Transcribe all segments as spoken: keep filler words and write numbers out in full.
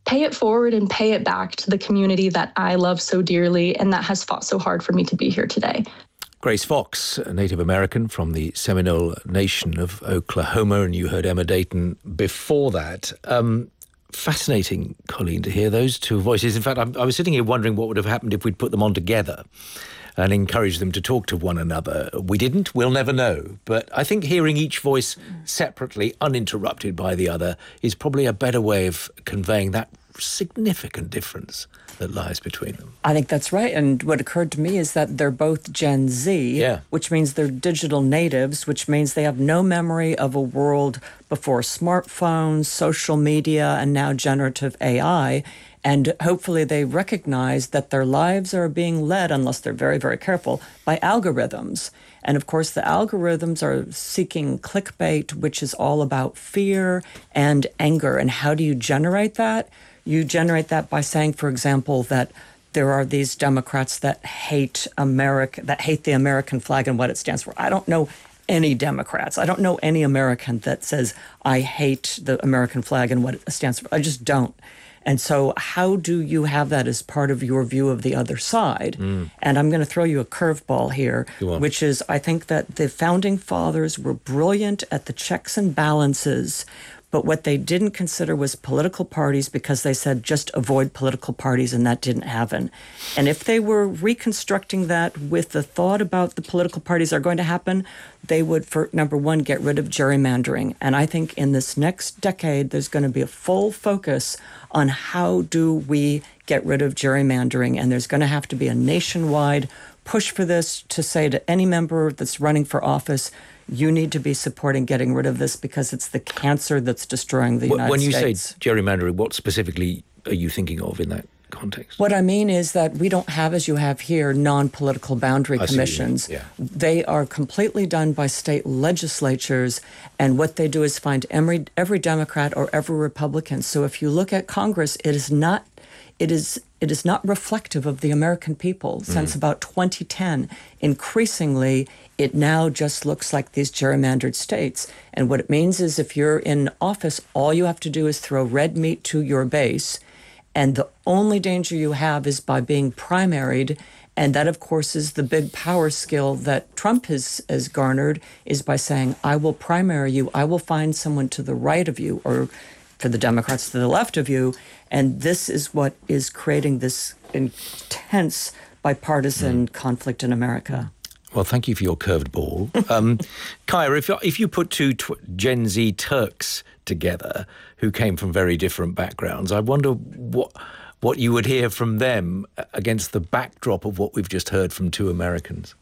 pay it forward and pay it back to the community that I love so dearly and that has fought so hard for me to be here today. Grace Fox, a Native American from the Seminole Nation of Oklahoma, and you heard Emma Dayton before that. Um, fascinating, Colleen, to hear those two voices. In fact, I, I was sitting here wondering what would have happened if we'd put them on together and encourage them to talk to one another. We didn't, we'll never know. But I think hearing each voice separately, uninterrupted by the other, is probably a better way of conveying that significant difference that lies between them. I think that's right. And what occurred to me is that they're both Gen Z, yeah. which means they're digital natives, which means they have no memory of a world before smartphones, social media, and now generative A I. And hopefully they recognize that their lives are being led, unless they're very, very careful, by algorithms. And of course, the algorithms are seeking clickbait, which is all about fear and anger. And how do you generate that? You generate that by saying, for example, that there are these Democrats that hate America, that hate the American flag and what it stands for. I don't know any Democrats. I don't know any American that says, I hate the American flag and what it stands for. I just don't. And so how do you have that as part of your view of the other side? Mm. And I'm going to throw you a curveball here, which is I think that the founding fathers were brilliant at the checks and balances, but what they didn't consider was political parties, because they said just avoid political parties, and that didn't happen. And if they were reconstructing that with the thought about the political parties are going to happen, they would, for number one, get rid of gerrymandering. And I think in this next decade, there's going to be a full focus on how do we get rid of gerrymandering. And there's going to have to be a nationwide push for this to say to any member that's running for office, you need to be supporting getting rid of this because it's the cancer that's destroying the United when States. When you say gerrymandering, what specifically are you thinking of in that context? What I mean is that we don't have, as you have here, non-political boundary I commissions. Yeah. They are completely done by state legislatures, and what they do is find every, every Democrat or every Republican. So if you look at Congress, it is not It is it is not reflective of the American people. Since mm. about twenty ten, increasingly, it now just looks like these gerrymandered states. And what it means is if you're in office, all you have to do is throw red meat to your base. And the only danger you have is by being primaried. And that, of course, is the big power skill that Trump has, has garnered, is by saying, I will primary you. I will find someone to the right of you, or for the Democrats to the left of you. And this is what is creating this intense bipartisan mm. conflict in America. Well, thank you for your curved ball. Um, Kaya, if, if you put two tw- Gen Z Turks together who came from very different backgrounds, I wonder what what you would hear from them against the backdrop of what we've just heard from two Americans.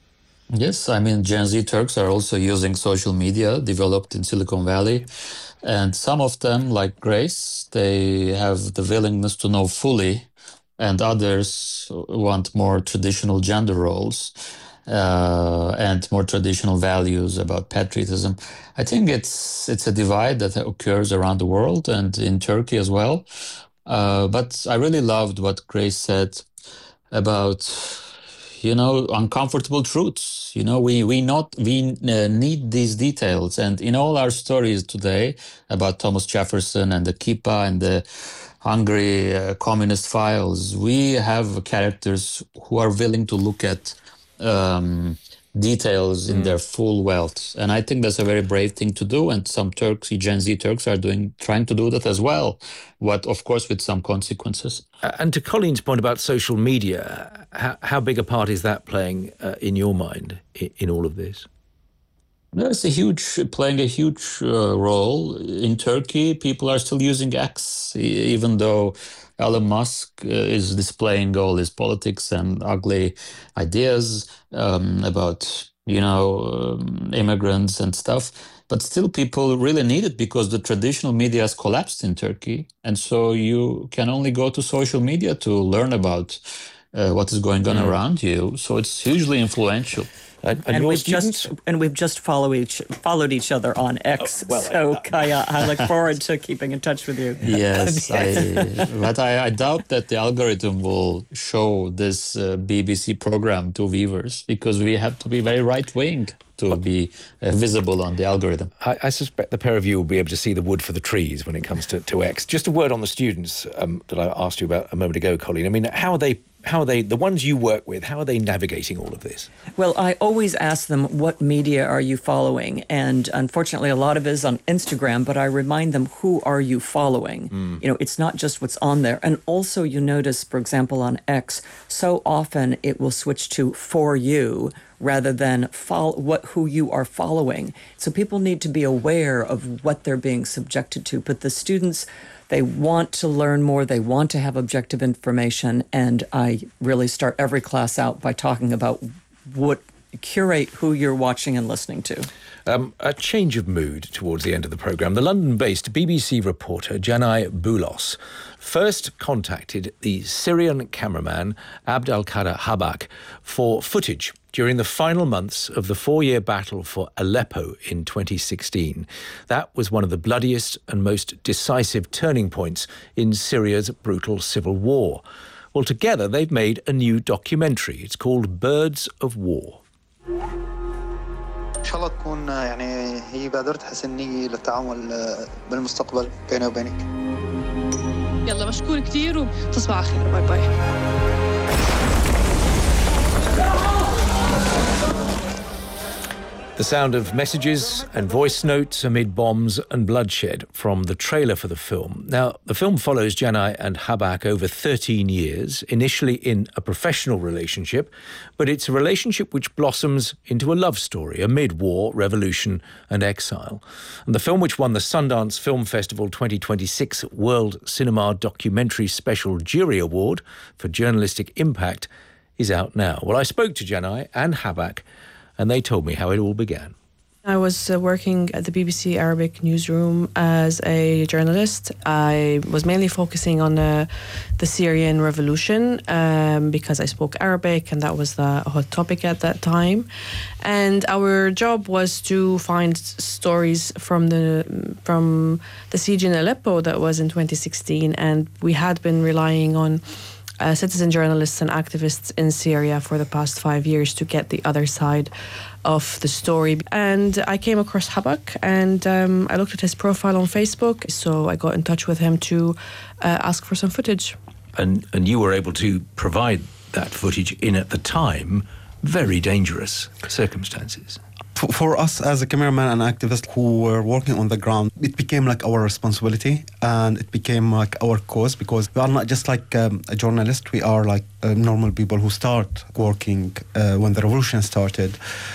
Yes, I mean, Gen Z Turks are also using social media developed in Silicon Valley. And some of them, like Grace, they have the willingness to know fully, and others want more traditional gender roles uh, and more traditional values about patriotism. I think it's it's a divide that occurs around the world and in Turkey as well. Uh, but I really loved what Grace said about, you know, uncomfortable truths. You know, we we not we uh, need these details, and in all our stories today about Thomas Jefferson and the Kippa and the Hungary uh, communist files, we have characters who are willing to look at um, details in mm. their full wealth, and I think that's a very brave thing to do. And some Turks, Gen Z Turks, are doing trying to do that as well. What, of course, with some consequences. And to Colleen's point about social media, how, how big a part is that playing uh, in your mind in, in all of this? It's a huge, playing a huge uh, role. In Turkey, people are still using X, even though Elon Musk uh, is displaying all his politics and ugly ideas um, about, you know, um, immigrants and stuff. But still, people really need it because the traditional media has collapsed in Turkey. And so you can only go to social media to learn about uh, what is going on mm. around you. So it's hugely influential. And, and, and your we've students? just and we've just follow each followed each other on X. Oh, well, so uh, Kaya, I look forward to keeping in touch with you. Yes, I, but I, I doubt that the algorithm will show this uh, B B C program to viewers, because we have to be very right-wing to be uh, visible on the algorithm. I, I suspect the pair of you will be able to see the wood for the trees when it comes to, to X. Just a word on the students um, that I asked you about a moment ago, Colleen. I mean, how are they, how are they, the ones you work with, how are they navigating all of this? Well, I always ask them, what media are you following? And unfortunately, a lot of it is on Instagram, but I remind them, who are you following? Mm. You know, it's not just what's on there. And also you notice, for example, on X, so often it will switch to for you rather than follow what who you are following. So people need to be aware of what they're being subjected to. But the students, they want to learn more. They want to have objective information. And I really start every class out by talking about what curate who you're watching and listening to. Um, a change of mood towards the end of the programme. The London-based B B C reporter Janai Boulos first contacted the Syrian cameraman Abd al-Qadir Habak for footage during the final months of the four-year battle for Aleppo in twenty sixteen. That was one of the bloodiest and most decisive turning points in Syria's brutal civil war. Well, together they've made a new documentary. It's called Birds of War. إن شاء الله تكون يعني هي بادرة حسنية للتعامل بالمستقبل بيني وبينك. يلا مشكور كثير وتصبح على خير. باي باي. The sound of messages and voice notes amid bombs and bloodshed from the trailer for the film. Now, the film follows Janai and Habak over thirteen years, initially in a professional relationship, but it's a relationship which blossoms into a love story amid war, revolution and exile. And the film, which won the Sundance Film Festival twenty twenty-six World Cinema Documentary Special Jury Award for Journalistic Impact, is out now. Well, I spoke to Janai and Habak, and they told me how it all began. I was uh, working at the B B C Arabic newsroom as a journalist. I was mainly focusing on uh, the Syrian revolution um, because I spoke Arabic and that was the hot topic at that time. And our job was to find stories from the from the siege in Aleppo that was in twenty sixteen, and we had been relying on Uh, citizen journalists and activists in Syria for the past five years to get the other side of the story. And I came across Habak, and um, I looked at his profile on Facebook, so I got in touch with him to uh, ask for some footage. And, and you were able to provide that footage in, at the time, very dangerous circumstances. For us as a cameraman and activist who were working on the ground, it became like our responsibility, and it became like our cause, because we are not just like um, a journalist, we are like uh, normal people who start working uh, when the revolution started.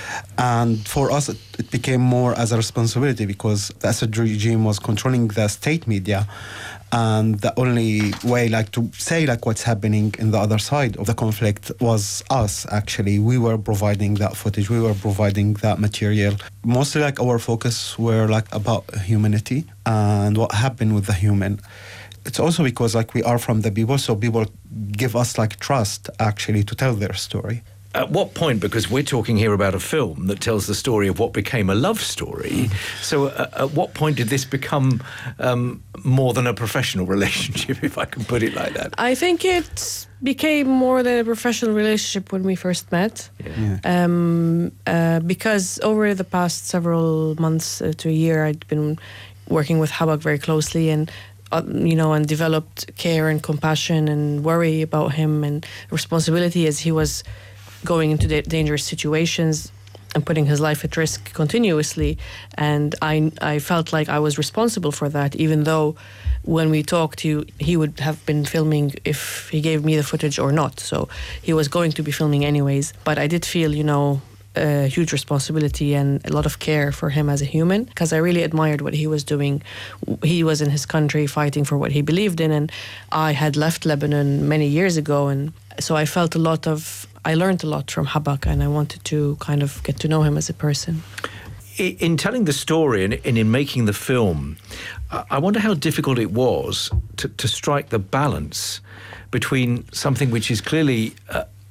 And for us, it, it became more as a responsibility, because the Assad regime was controlling the state media. And the only way like to say like what's happening in the other side of the conflict was us, actually. We were providing that footage, we were providing that material. Mostly like our focus were like about humanity and what happened with the human. It's also because like we are from the people, so people give us like trust actually to tell their story. At what point, because we're talking here about a film that tells the story of what became a love story, so uh, at what point did this become um, more than a professional relationship, if I can put it like that? I think it became more than a professional relationship when we first met. Yeah. Um, uh, because over the past several months uh, to a year, I'd been working with Habak very closely, and uh, you know, and developed care and compassion and worry about him and responsibility as he was going into da- dangerous situations and putting his life at risk continuously. And I I felt like I was responsible for that, even though when we talked, he, he would have been filming if he gave me the footage or not. So he was going to be filming anyways. But I did feel, you know, a huge responsibility and a lot of care for him as a human, because I really admired what he was doing. He was in his country fighting for what he believed in, and I had left Lebanon many years ago, and so I felt a lot of, I learned a lot from Habak, and I wanted to kind of get to know him as a person. In telling the story and in making the film, I wonder how difficult it was to, to strike the balance between something which is clearly a,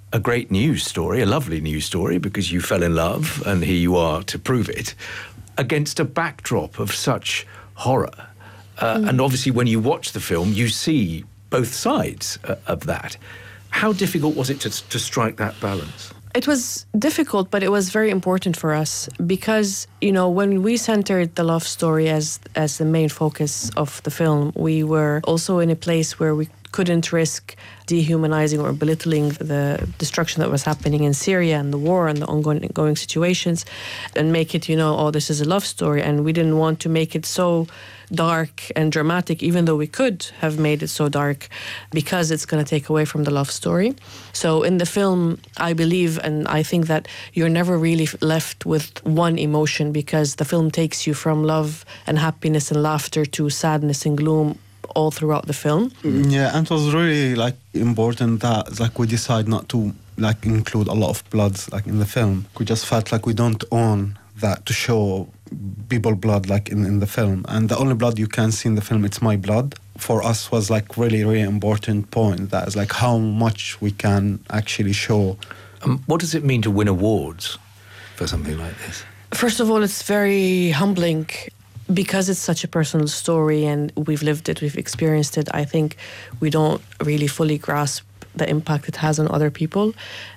a great news story, a lovely news story, because you fell in love and here you are to prove it, against a backdrop of such horror. Uh, mm. And obviously when you watch the film, you see both sides uh, of that. How difficult was it to, to strike that balance? It was difficult, but it was very important for us because, you know, when we centered the love story as as the main focus of the film, we were also in a place where we couldn't risk dehumanizing or belittling the destruction that was happening in Syria and the war and the ongoing, ongoing situations and make it, you know, oh, this is a love story. And we didn't want to make it so dark and dramatic, even though we could have made it so dark, because it's going to take away from the love story. So in the film, I believe and I think that you're never really left with one emotion, because the film takes you from love and happiness and laughter to sadness and gloom all throughout the film. Yeah, and it was really like important that like we decide not to like include a lot of bloods like in the film. We just felt like we don't own that to show people blood like in, in the film, and the only blood you can see in the film, it's my blood. For us was like really really important point, that is like how much we can actually show. Um, what does it mean to win awards for something like this? First of all, it's very humbling because it's such a personal story and we've lived it, we've experienced it. I think we don't really fully grasp the impact it has on other people.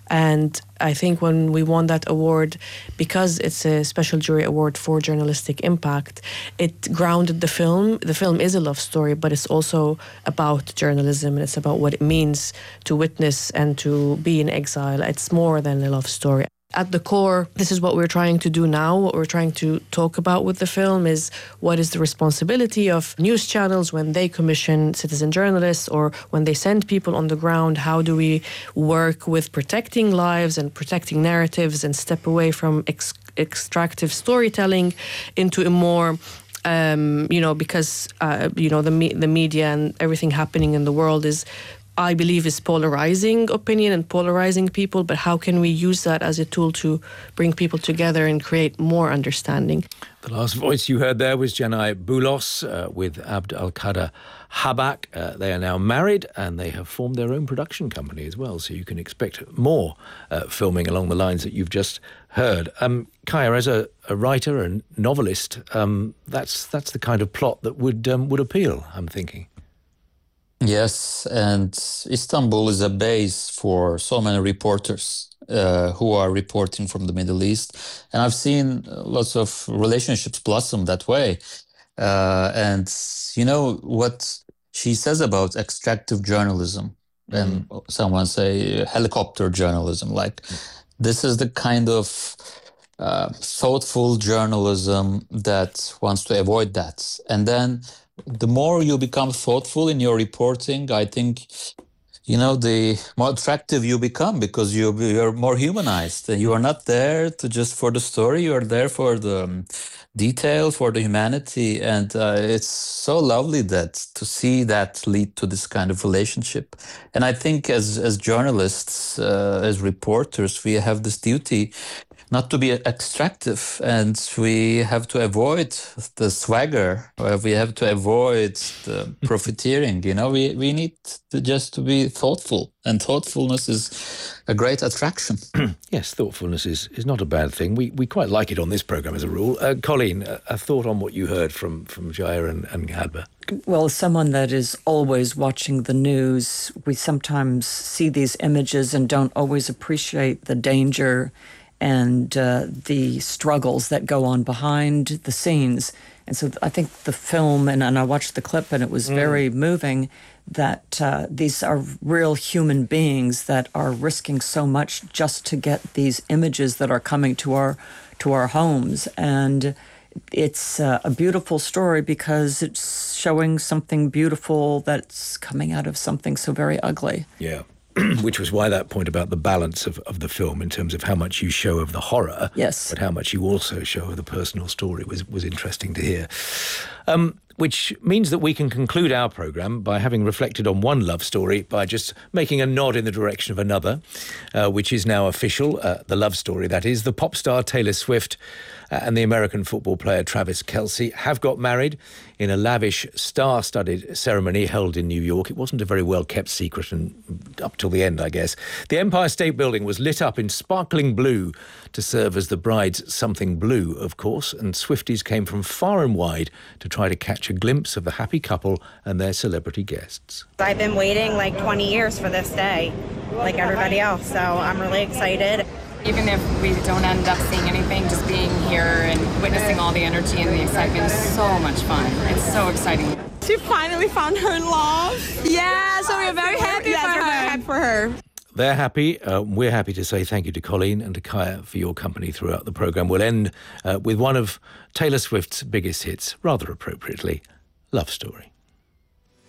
And I think when we won that award, because it's a special jury award for journalistic impact, it grounded the film. The film is a love story, but it's also about journalism and it's about what it means to witness and to be in exile. It's more than a love story. At the core, this is what we're trying to do now. What we're trying to talk about with the film is what is the responsibility of news channels when they commission citizen journalists or when they send people on the ground. How do we work with protecting lives and protecting narratives and step away from ex- extractive storytelling into a more um, you know, because uh, you know the me- the media and everything happening in the world is, I believe, is polarizing opinion and polarizing people, but how can we use that as a tool to bring people together and create more understanding? The last voice you heard there was Janai Boulos uh, with Abd al-Qadir Habak. Uh, they are now married and they have formed their own production company as well, so you can expect more uh, filming along the lines that you've just heard. Um, Kaya, as a, a writer and novelist, um, that's that's the kind of plot that would um, would appeal, I'm thinking. Yes, and Istanbul is a base for so many reporters uh, who are reporting from the Middle East. And I've seen lots of relationships blossom that way. Uh, and you know what she says about extractive journalism, mm. and someone say helicopter journalism, like this is the kind of uh, thoughtful journalism that wants to avoid that. And then the more you become thoughtful in your reporting, I think, you know, the more attractive you become, because you you're more humanized. You are not there to just for the story. You are there for the um, detail, for the humanity, and uh, it's so lovely that to see that lead to this kind of relationship. And I think as as journalists, uh, as reporters, we have this duty not to be extractive, and we have to avoid the swagger, or we have to avoid the profiteering. You know, we, we need to just to be thoughtful, and thoughtfulness is a great attraction. Yes, thoughtfulness is, is not a bad thing. We we quite like it on this programme as a rule. Uh, Colleen, a, a thought on what you heard from, from Jaya and, and Hadba? Well, as someone that is always watching the news, we sometimes see these images and don't always appreciate the danger and uh, the struggles that go on behind the scenes. And so I think the film, and, and I watched the clip and it was mm. very moving, that uh, these are real human beings that are risking so much just to get these images that are coming to our to our homes. And it's uh, a beautiful story because it's showing something beautiful that's coming out of something so very ugly. Yeah. Which was why that point about the balance of, of the film in terms of how much you show of the horror, yes, but how much you also show of the personal story was, was interesting to hear. Um, which means that we can conclude our programme by having reflected on one love story by just making a nod in the direction of another, uh, which is now official, uh, the love story, that is. The pop star Taylor Swift and the American football player Travis Kelce have got married in a lavish, star-studded ceremony held in New York. It wasn't a very well-kept secret, and up till the end, I guess. The Empire State Building was lit up in sparkling blue to serve as the bride's something blue, of course, and Swifties came from far and wide to try to catch a glimpse of the happy couple and their celebrity guests. I've been waiting like twenty years for this day, like everybody else, so I'm really excited. Even if we don't end up seeing anything, just being here and witnessing all the energy and the excitement is so much fun. It's so exciting. She finally found her love. Yeah, so we're very happy yes, for we're her. very happy for her. They're happy. Uh, we're happy to say thank you to Colleen and to Kaya for your company throughout the programme. We'll end uh, with one of Taylor Swift's biggest hits, rather appropriately, Love Story.